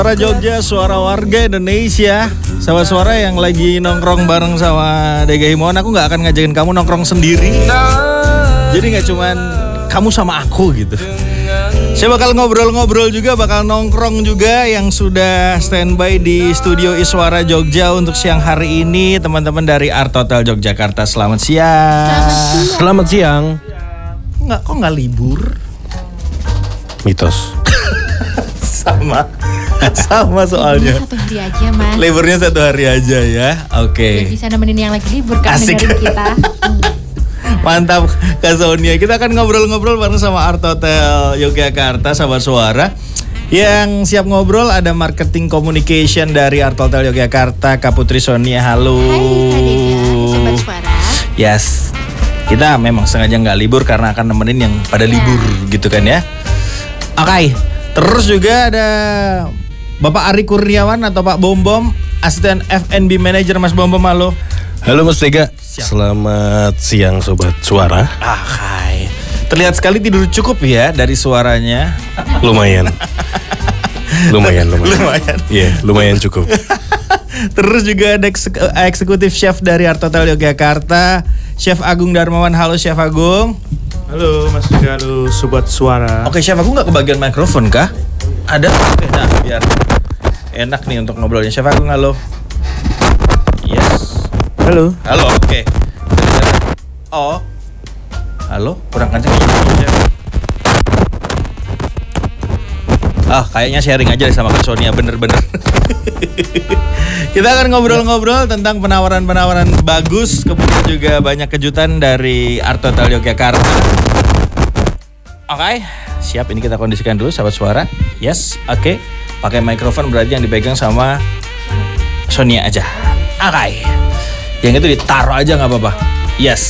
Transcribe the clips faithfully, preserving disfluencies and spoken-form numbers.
Suara Jogja, suara warga Indonesia. Sahabat suara yang lagi nongkrong bareng sama Dega Himon, aku gak akan ngajakin kamu nongkrong sendiri. Jadi gak cuman kamu sama aku gitu. Saya bakal ngobrol-ngobrol juga, bakal nongkrong juga yang sudah standby di studio Iswara Jogja untuk siang hari ini. Teman-teman dari Art Hotel Yogyakarta, selamat siang. Selamat siang. Nggak, kok nggak libur? Mitos. Sama. Sama soalnya. Liburnya satu hari aja, Mas. Liburnya satu hari aja ya. Oke. Okay. Biar bisa nemenin yang lagi libur kan Asik. dengerin kita. Mantap Kak Sonia. Kita akan ngobrol-ngobrol bareng sama Art Hotel Yogyakarta, sahabat suara. Yang siap ngobrol ada marketing communication dari Art Hotel Yogyakarta, Kak Putri Sonia. Halo. Hai, Dega, sobat suara. Yes. Kita memang sengaja nggak libur karena akan nemenin yang pada Ya. libur gitu kan ya. Oke. Okay. Terus juga ada Bapak Ari Kurniawan atau Pak Bom Bom, asisten F and B manager. Mas Bom Bom, halo. Halo Mas Dega. Siap. Selamat siang sobat suara. Ah, hai. Terlihat sekali tidur cukup ya dari suaranya. Lumayan. lumayan, lumayan. Lumayan. Iya, yeah, lumayan cukup. Terus juga ada eksekutif chef dari Art Hotel Yogyakarta, Chef Agung Darmawan. Halo Chef Agung. Halo Mas Dega, halo sobat suara. Oke, Chef Agung nggak kebagian mikrofon kah? Ada? Oke, nah biar enak nih untuk ngobrolnya. Chef Agung, halo. Yes. Halo. Halo, oke. Oh. Halo, kurang kenceng. Chef. Ah, kayaknya sharing aja deh sama Kak Sonia, bener-bener. Kita akan ngobrol-ngobrol tentang penawaran-penawaran bagus, kemudian juga banyak kejutan dari Art Hotel Yogyakarta. Oke, okay, siap. Ini kita kondisikan dulu, sahabat suara. Yes, oke. Okay. Pakai mikrofon berarti yang dipegang sama Sonia aja. Oke. Okay. Yang itu ditaruh aja nggak apa-apa. Yes.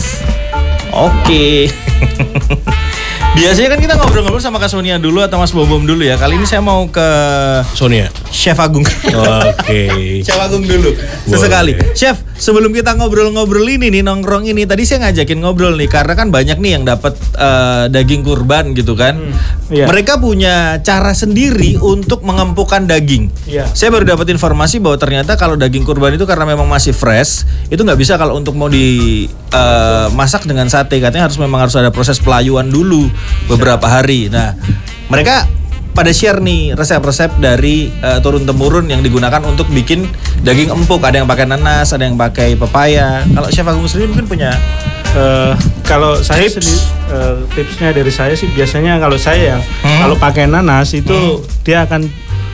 Oke. Okay. Biasanya kan kita ngobrol-ngobrol sama Kak Sonia dulu atau Mas Bobom dulu ya. Kali ini saya mau ke Sonia. Chef Agung. Oke. Okay. Chef Agung dulu. Sesekali. Boleh. Chef, sebelum kita ngobrol-ngobrol ini nih, nongkrong ini, tadi saya ngajakin ngobrol nih karena kan banyak nih yang dapat uh, daging kurban gitu kan. Hmm, iya. Mereka punya cara sendiri untuk mengempukkan daging. Iya. Saya baru dapat informasi bahwa ternyata kalau daging kurban itu karena memang masih fresh, itu nggak bisa kalau untuk mau dimasak uh, dengan sate, katanya harus memang harus ada proses pelayuan dulu beberapa hari. Nah, mereka pada share nih resep-resep dari uh, turun-temurun yang digunakan untuk bikin daging empuk. Ada yang pakai nanas, ada yang pakai pepaya. Kalau Chef Agung sendiri mungkin punya uh, kalau saya tips? sendiri uh, tipsnya dari saya sih biasanya kalau saya hmm? kalau pakai nanas itu hmm. dia akan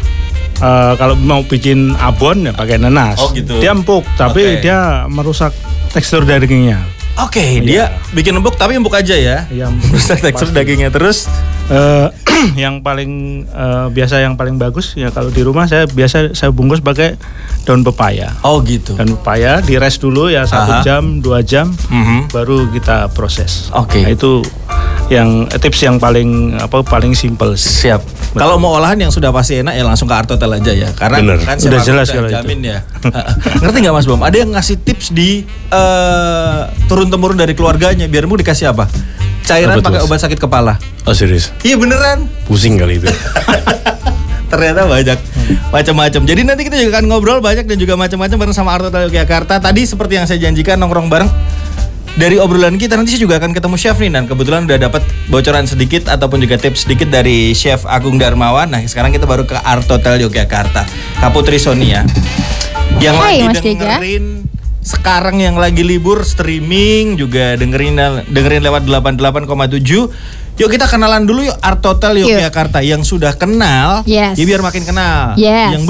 uh, kalau mau bikin abon ya pakai nanas. Oh gitu. Dia empuk tapi okay. dia merusak tekstur dagingnya. Oke, okay, dia bikin empuk tapi empuk aja ya. Iya, merusak tekstur dagingnya. Terus uh, yang paling uh, biasa yang paling bagus ya kalau di rumah saya biasa saya bungkus pakai daun pepaya. Oh gitu. Daun pepaya di rest dulu ya satu Aha. jam dua jam mm-hmm. baru kita proses. Oke. Okay. Nah, itu yang tips yang paling apa paling simple. Siap. Kalau mau olahan yang sudah pasti enak ya langsung ke Art Hotel aja ya. Karena bener. kan udah jelas kalau jamin itu. Ya. Ngerti nggak Mas Bom? Ada yang ngasih tips di uh, turun-temurun dari keluarganya. Biar mau dikasih apa? Cairan pakai obat sakit kepala. Oh serius? Iya beneran. Pusing kali itu. Ternyata banyak macam-macam. Jadi nanti kita juga akan ngobrol banyak dan juga macam-macam bareng sama Art Hotel Yogyakarta. Tadi seperti yang saya janjikan nongkrong bareng. Dari obrolan kita nanti saya juga akan ketemu chef nih, dan kebetulan udah dapat bocoran sedikit ataupun juga tips sedikit dari Chef Agung Darmawan. Nah sekarang kita baru ke Art Hotel Yogyakarta. Kak Putri Sonia yang Hai, lagi Mas dengerin Dega. Sekarang yang lagi libur streaming juga dengerin dengerin lewat delapan puluh delapan koma tujuh. Yuk kita kenalan dulu yuk Art Hotel Yogyakarta. Yang sudah kenal, yes. ya biar makin kenal. Yes. Yang